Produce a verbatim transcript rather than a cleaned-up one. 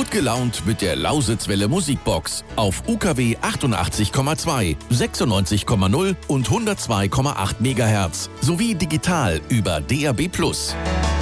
Gut gelaunt mit der Lausitzwelle Musikbox auf U K W achtundachtzig Komma zwei, sechsundneunzig Komma null und hundertzwei Komma acht Megahertz sowie digital über D A B plus.